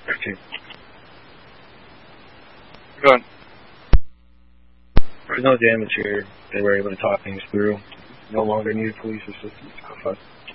Okay. Go on. There's no damage here. They were able to talk things through. No longer needed police assistance.